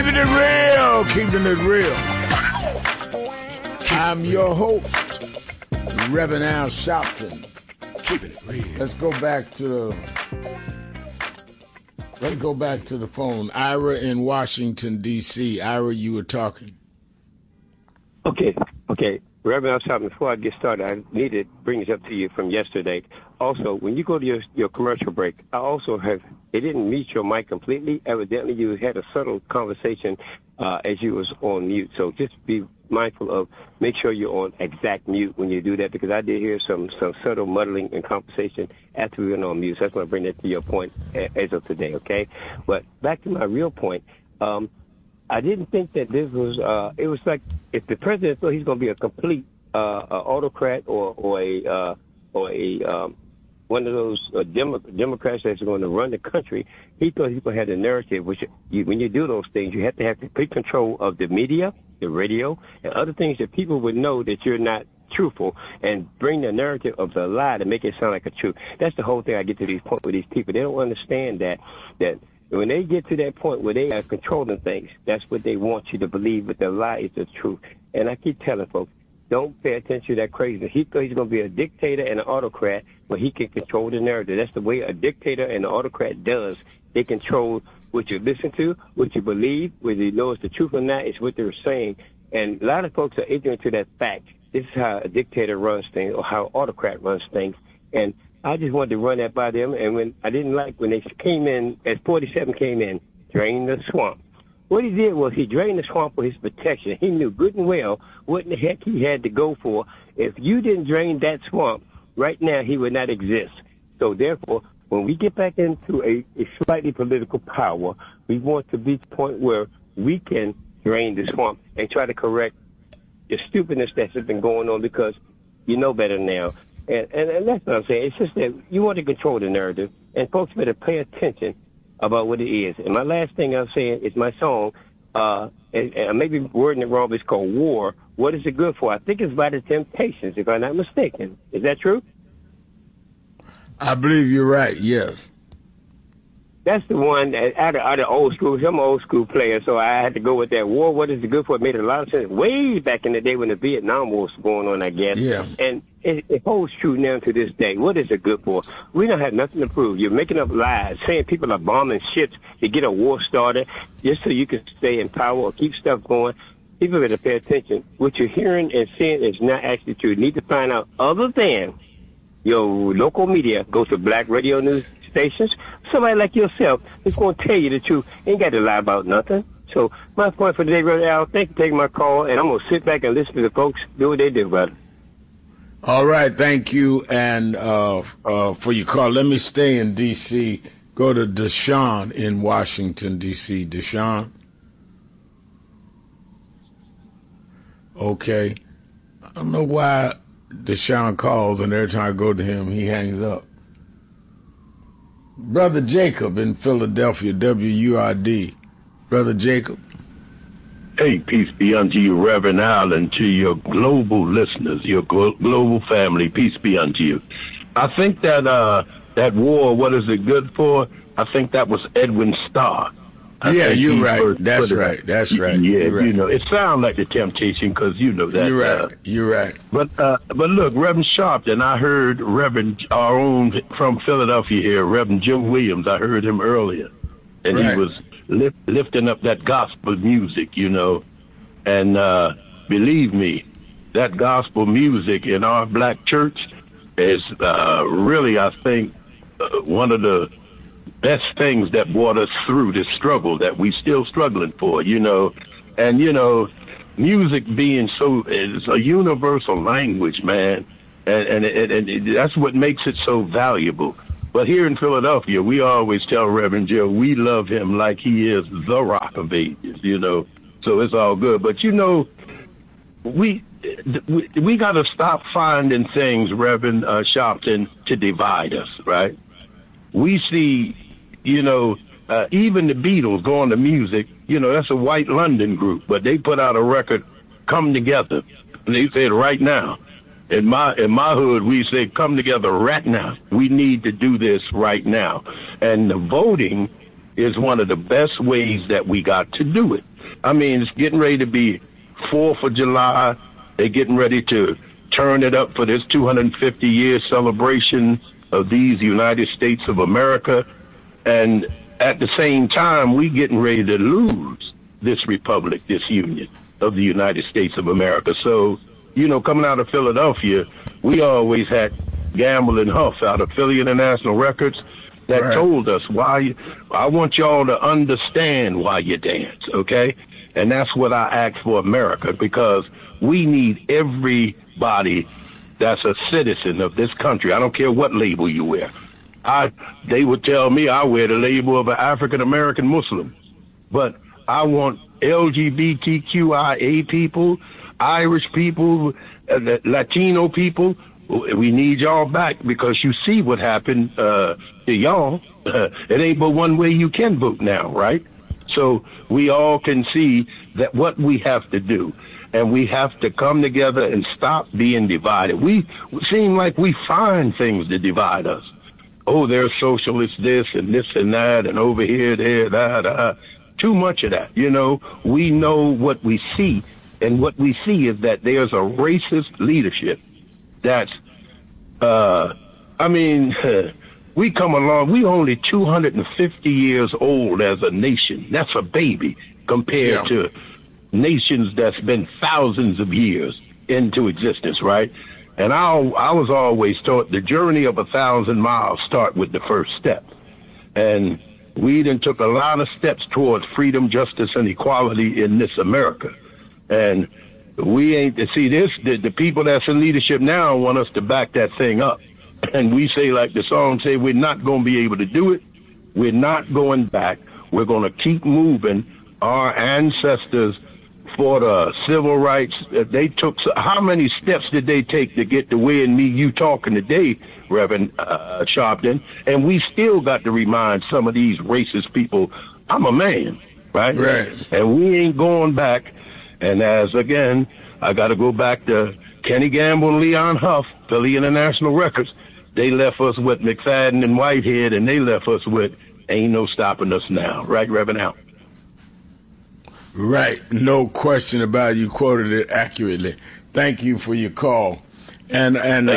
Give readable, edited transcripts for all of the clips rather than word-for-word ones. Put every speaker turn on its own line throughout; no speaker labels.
Keeping it real, keeping it real. I'm your host, Reverend Al Sharpton. Keeping it real. Let's go back to the phone. Ira in Washington, D.C. Ira, you were talking.
Okay. Reverend Al Sharpton, before I get started, I need to bring this up to you from yesterday. Also, when you go to your commercial break, it didn't mute your mic completely. Evidently, you had a subtle conversation as you was on mute. So just be mindful of, make sure you're on exact mute when you do that, because I did hear some subtle muddling and conversation after we went on mute. So I just want to bring that to your point as of today, okay? But back to my real point, I didn't think that this was, it was like if the president thought he's going to be a complete autocrat or one of those Democrats that's going to run the country, he thought he was going to have the narrative, which when you do those things, you have to have complete control of the media, the radio, and other things that people would know that you're not truthful, and bring the narrative of the lie to make it sound like a truth. That's the whole thing I get to these points with these people. They don't understand that when they get to that point where they are controlling things, that's what they want you to believe, but the lie is the truth. And I keep telling folks, don't pay attention to that craziness. He thought he's going to be a dictator and an autocrat, but he can control the narrative. That's the way a dictator and an autocrat does. They control what you listen to, what you believe, whether you know it's the truth or not. It's what they're saying. And a lot of folks are ignorant to that fact. This is how a dictator runs things, or how an autocrat runs things. And I just wanted to run that by them. And when they came in, as 47 came in, drained the swamp. What he did was he drained the swamp for his protection. He knew good and well what in the heck he had to go for. If you didn't drain that swamp, right now he would not exist. So therefore, when we get back into a slightly political power, we want to be to the point where we can drain the swamp and try to correct the stupidness that's been going on, because you know better now. And that's what I'm saying. It's just that you want to control the narrative, and folks better pay attention about what it is. And my last thing I'm saying is my song, and I may be wording it wrong, but it's called War. What is it good for? I think it's by the Temptations, if I'm not mistaken. Is that true?
I believe you're right, yes.
That's the one out of old school. I'm an old school player, so I had to go with that. War, what is it good for? It made a lot of sense way back in the day when the Vietnam War was going on, I guess.
Yeah.
And it holds true now to this day. What is it good for? We don't have nothing to prove. You're making up lies, saying people are bombing ships to get a war started just so you can stay in power or keep stuff going. People better pay attention. What you're hearing and seeing is not actually true. You need to find out, other than your local media, go to black radio news stations. Somebody like yourself is going to tell you the truth. Ain't got to lie about nothing. So my point for today, Brother Al, thank you for taking my call, and I'm going to sit back and listen to the folks do what they do, brother.
All right, thank you, and for your call. Let me stay in D.C. Go to Deshaun in Washington, D.C. Deshaun. Okay. I don't know why Deshaun calls, and every time I go to him, he hangs up. Brother Jacob in Philadelphia, WURD. Brother Jacob.
Hey, peace be unto you, Reverend Al, and to your global listeners, your global family. Peace be unto you. I think that that war, what is it good for? I think that was Edwin Starr.
Yeah, you're right. That's right. That's right.
Yeah,
right.
You know, it sounds like the Temptation, because you know that.
You're right. You're right.
But look, Reverend Sharpton, I heard our own from Philadelphia here, Reverend Jim Williams. I heard him earlier, and
right.
He was lifting up that gospel music, you know, and believe me, that gospel music in our black church is really, I think, one of the best things that brought us through this struggle that we still struggling for, you know. And, you know, music being it's a universal language, man. And that's what makes it so valuable. But here in Philadelphia, we always tell Reverend Joe, we love him like he is the Rock of Ages, you know. So it's all good. But, you know, we got to stop finding things, Reverend Sharpton, to divide us, right? We see, you know, even the Beatles going to music, you know, that's a white London group, but they put out a record, Come Together. And they said right now. In my hood, we say, come together right now. We need to do this right now. And the voting is one of the best ways that we got to do it. I mean, it's getting ready to be 4th of July. They're getting ready to turn it up for this 250-year celebration of these United States of America. And at the same time, we getting ready to lose this republic, this union of the United States of America. So, you know, coming out of Philadelphia, we always had Gamble and Huff out of Philly International Records that told us why. I want y'all to understand why you dance, okay? And that's what I ask for America, because we need everybody that's a citizen of this country. I don't care what label you wear. They would tell me I wear the label of an African-American Muslim, but I want LGBTQIA people, Irish people, Latino people. We need y'all back, because you see what happened to y'all. It ain't but one way you can vote now, right? So we all can see that what we have to do, and we have to come together and stop being divided. We seem like we find things to divide us. Oh, there's socialists this and this and that, and over here, there, that. Too much of that. You know, we know what we see, and what we see is that there's a racist leadership that's, we come along, we only 250 years old as a nation. That's a baby compared to nations that's been thousands of years into existence, right? And I was always taught the journey of 1,000 miles start with the first step. And we then took a lot of steps towards freedom, justice, and equality in this America. And we ain't to see this. The people that's in leadership now want us to back that thing up. And we say, like the song say, we're not going to be able to do it. We're not going back. We're going to keep moving. Our ancestors for the civil rights, they took, how many steps did they take to get to where me, you talking today, Reverend Sharpton? And we still got to remind some of these racist people, I'm a man, right? And we ain't going back. And as, again, I got to go back to Kenny Gamble and Leon Huff, Philly International Records. They left us with McFadden and Whitehead, and they left us with Ain't No Stopping Us Now. Right, Reverend Al?
Right. No question about it. You quoted it accurately. Thank you for your call. And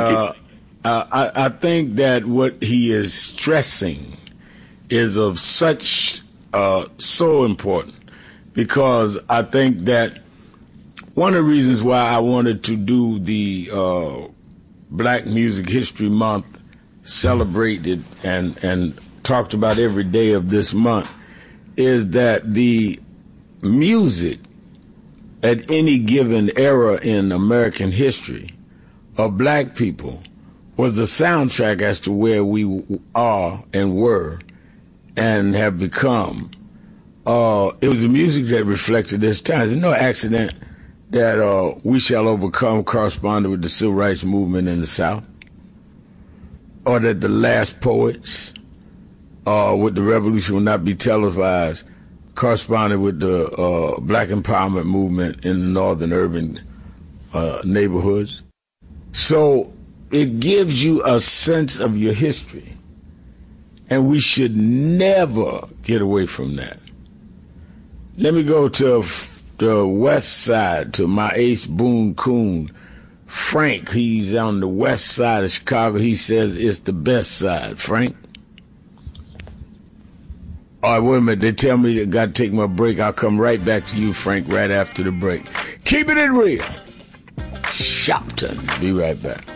I think that what he is stressing is of such so important, because I think that one of the reasons why I wanted to do the Black Music History Month, celebrated and talked about every day of this month, is that the music at any given era in American history of black people was the soundtrack as to where we are and were and have become. It was the music that reflected this time. There's no accident that We Shall Overcome corresponded with the Civil Rights Movement in the South, or that The Last Poets with the Revolution Will Not Be Televised corresponded with the Black Empowerment Movement in the northern urban neighborhoods. So it gives you a sense of your history, and we should never get away from that. Let me go to the west side, to my ace Boone Coon. Frank, he's on the west side of Chicago. He says it's the best side. Frank? All right, wait a minute. They tell me I got to take my break. I'll come right back to you, Frank, right after the break. Keep it real. Shopton. Be right back.